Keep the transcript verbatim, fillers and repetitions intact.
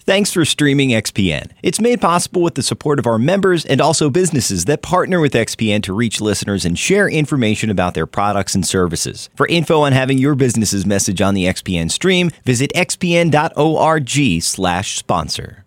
Thanks for streaming X P N. It's made possible with the support of our members and also businesses that partner with X P N to reach listeners and share information about their products and services. For info on having your business's message on the X P N stream, visit x p n dot org slash sponsor.